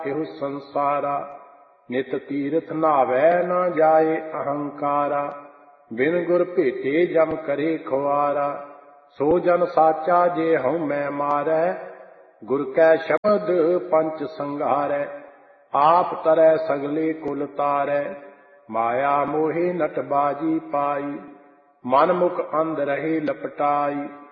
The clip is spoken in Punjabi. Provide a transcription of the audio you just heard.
ਇਹੋ ਸੰਸਾਰਾ। ਨਿਤ ਤੀਰਥ ਨਾਵੈ ਨਾ ਜਾਏ ਅਹੰਕਾਰਾ। ਬਿਨ ਗੁਰ ਭੇਟੇ ਜਮ ਕਰੇ ਖੁਆਰਾ। ਸੋ ਜਨ ਸਾਚਾ ਜੇ ਹਉ ਮੈਂ ਮਾਰੈ। ਗੁਰ ਕੈ ਸ਼ਬਦ ਪੰਚ ਸੰਘਾਰੈ। ਆਪ ਤਰੈ ਸਗਲੇ ਕੁਲ ਤਾਰੈ। ਮਾਇਆ ਮੋਹਿ ਨਟ ਬਾਜੀ ਪਾਈ। ਮਨ ਮੁਖ ਅੰਧ ਰਹੇ ਲਪਟਾਈ।